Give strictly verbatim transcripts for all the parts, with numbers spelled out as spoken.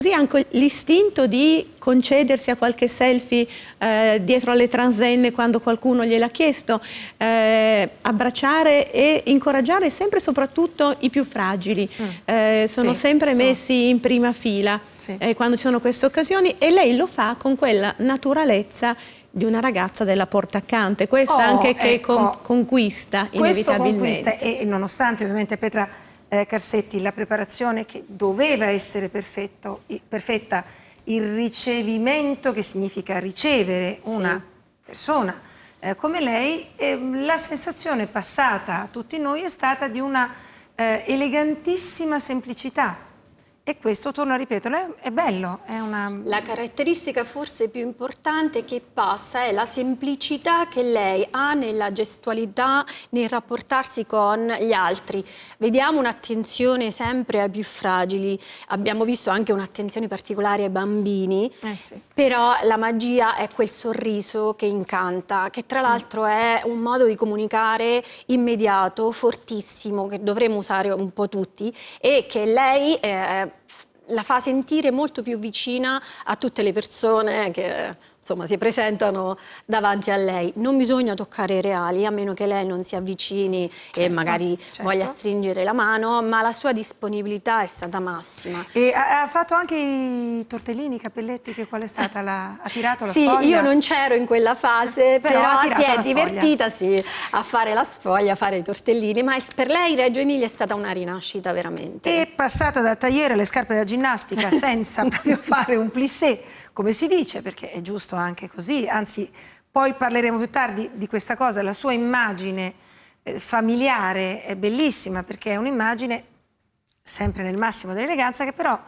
Così anche l'istinto di concedersi a qualche selfie eh, dietro alle transenne quando qualcuno gliel'ha chiesto, eh, abbracciare e incoraggiare sempre e soprattutto i più fragili. Mm. Eh, sono sì, sempre questo... messi in prima fila sì. eh, quando ci sono queste occasioni, e lei lo fa con quella naturalezza di una ragazza della porta accanto, questa oh, anche che ecco, con, conquista inevitabilmente. Questo conquista, e nonostante ovviamente Petra Eh, Carsetti, la preparazione che doveva essere perfetto, perfetta, il ricevimento, che significa ricevere sì. una persona eh, come lei, eh, la sensazione passata a tutti noi è stata di una eh, elegantissima semplicità. E questo, torno a ripeterlo, è bello. È una... La caratteristica forse più importante che passa è la semplicità che lei ha nella gestualità, nel rapportarsi con gli altri. Vediamo un'attenzione sempre ai più fragili, abbiamo visto anche un'attenzione particolare ai bambini, eh sì. però la magia è quel sorriso che incanta, che tra l'altro è un modo di comunicare immediato, fortissimo, che dovremmo usare un po' tutti, e che lei... Eh, la fa sentire molto più vicina a tutte le persone che insomma si presentano davanti a lei. Non bisogna toccare i reali, a meno che lei non si avvicini certo, e magari certo. voglia stringere la mano, ma la sua disponibilità è stata massima. E ha, ha fatto anche i tortellini, i cappelletti, che qual è stata la... ha tirato la sì, sfoglia? Sì, io non c'ero in quella fase, però, però si è divertita sì, a fare la sfoglia, a fare i tortellini, ma per lei Reggio Emilia è stata una rinascita veramente. È passata dal tagliere alle scarpe da ginnastica senza proprio fare un plissé, come si dice, perché è giusto anche così, anzi poi parleremo più tardi di questa cosa. La sua immagine eh, familiare è bellissima, perché è un'immagine sempre nel massimo dell'eleganza, che però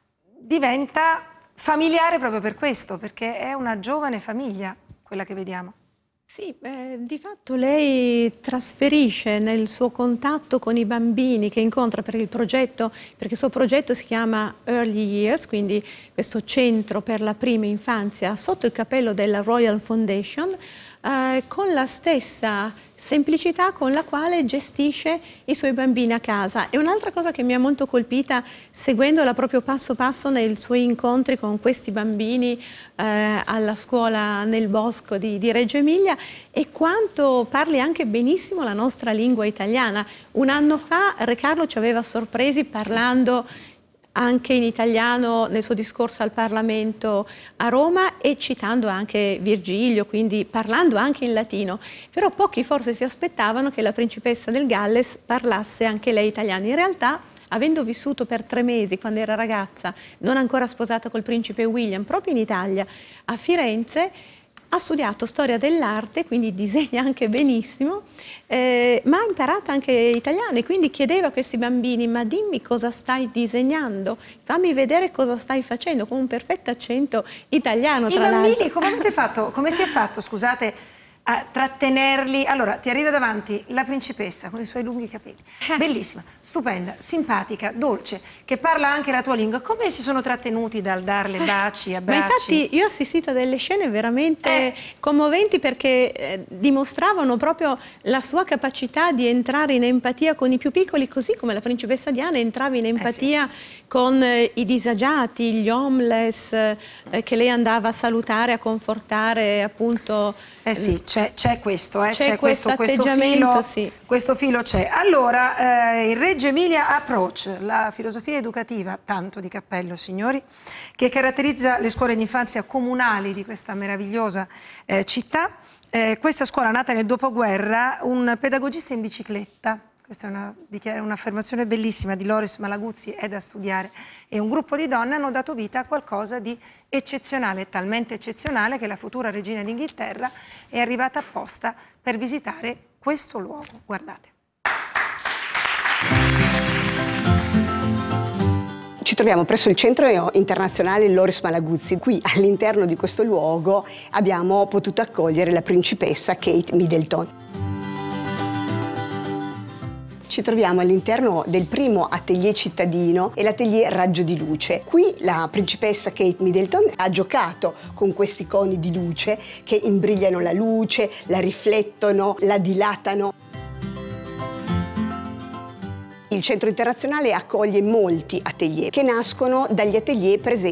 diventa familiare proprio per questo, perché è una giovane famiglia quella che vediamo. Sì, eh, di fatto lei trasferisce nel suo contatto con i bambini che incontra per il progetto, perché il suo progetto si chiama Early Years, quindi questo centro per la prima infanzia sotto il cappello della Royal Foundation, eh, con la stessa semplicità con la quale gestisce i suoi bambini a casa. E un'altra cosa che mi ha molto colpita, seguendola proprio passo passo nei suoi incontri con questi bambini eh, alla scuola nel bosco di, di Reggio Emilia, è quanto parli anche benissimo la nostra lingua italiana. Un anno fa Re Carlo ci aveva sorpresi parlando anche in italiano nel suo discorso al Parlamento a Roma, e citando anche Virgilio, quindi parlando anche in latino. Però pochi forse si aspettavano che la principessa del Galles parlasse anche lei italiano. In realtà, avendo vissuto per tre mesi, quando era ragazza, non ancora sposata col principe William, proprio in Italia, a Firenze, ha studiato storia dell'arte, quindi disegna anche benissimo, eh, ma ha imparato anche italiano, e quindi chiedeva a questi bambini: ma dimmi cosa stai disegnando, fammi vedere cosa stai facendo, con un perfetto accento italiano. I bambini, come avete fatto, come si è fatto, scusate, a trattenerli? Allora, ti arriva davanti la principessa con i suoi lunghi capelli, bellissima, stupenda, simpatica, dolce, che parla anche la tua lingua. Come si sono trattenuti dal darle baci, abbracci? Ma infatti io ho assistito a delle scene veramente eh. commoventi, perché eh, dimostravano proprio la sua capacità di entrare in empatia con i più piccoli, così come la principessa Diana entrava in empatia eh sì. con eh, i disagiati, gli homeless, eh, che lei andava a salutare, a confortare, appunto. Eh sì, c'è questo, eh, c'è questo, questo filo, sì. questo filo c'è. Allora, eh, il Reggio Emilia Approach, la filosofia educativa, tanto di cappello signori, che caratterizza le scuole d'infanzia comunali di questa meravigliosa eh, città. Eh, questa scuola, nata nel dopoguerra, un pedagogista in bicicletta. Questa è un'affermazione bellissima di Loris Malaguzzi, è da studiare, e un gruppo di donne hanno dato vita a qualcosa di eccezionale, talmente eccezionale che la futura regina d'Inghilterra è arrivata apposta per visitare questo luogo. Guardate. Ci troviamo presso il Centro Internazionale Loris Malaguzzi. Qui all'interno di questo luogo abbiamo potuto accogliere la principessa Kate Middleton. Ci troviamo all'interno del primo atelier cittadino, e l'atelier Raggio di Luce. Qui la principessa Kate Middleton ha giocato con questi coni di luce che imbrigliano la luce, la riflettono, la dilatano. Il Centro Internazionale accoglie molti atelier che nascono dagli atelier presenti